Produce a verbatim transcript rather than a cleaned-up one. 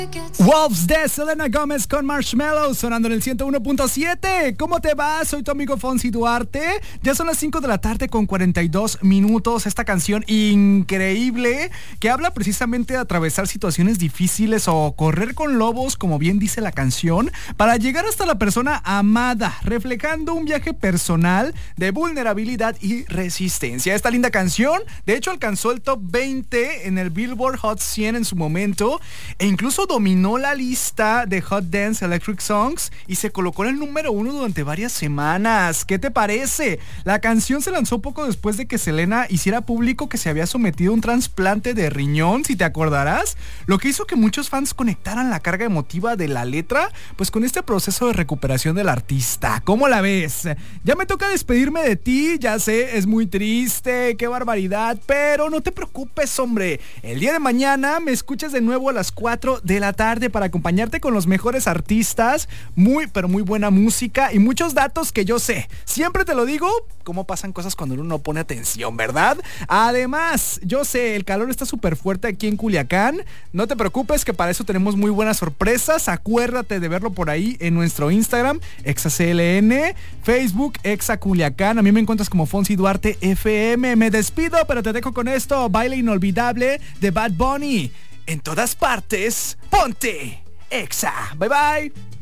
Wolves de Selena Gómez con Marshmello sonando en el ciento uno punto siete. ¿Cómo te va? Soy tu amigo Fonsi Duarte. Ya son las cinco de la tarde con cuarenta y dos minutos. Esta canción increíble que habla precisamente de atravesar situaciones difíciles o correr con lobos, como bien dice la canción, para llegar hasta la persona amada, reflejando un viaje personal de vulnerabilidad y resistencia. Esta linda canción, de hecho, alcanzó el top veinte en el Billboard Hot cien en su momento e incluso dominó la lista de Hot Dance Electric Songs y se colocó en el número uno durante varias semanas. ¿Qué te parece? La canción se lanzó poco después de que Selena hiciera público que se había sometido a un trasplante de riñón, si te acordarás, lo que hizo que muchos fans conectaran la carga emotiva de la letra, pues con este proceso de recuperación del artista. ¿Cómo la ves? Ya me toca despedirme de ti, ya sé, es muy triste, qué barbaridad, pero no te preocupes, hombre. El día de mañana me escuchas de nuevo a las cuatro de la tarde para acompañarte con los mejores artistas, muy pero muy buena música y muchos datos que yo sé. Siempre te lo digo, cómo pasan cosas cuando uno no pone atención, ¿verdad? Además, yo sé, el calor está súper fuerte aquí en Culiacán. No te preocupes que para eso tenemos muy buenas sorpresas. Acuérdate de verlo por ahí en nuestro Instagram, ExaCLN, Facebook, Exa Culiacán. A mí me encuentras como Fonsi Duarte F M. Me despido, pero te dejo con esto. Baile inolvidable de Bad Bunny. En todas partes, ponte Exa. Bye bye.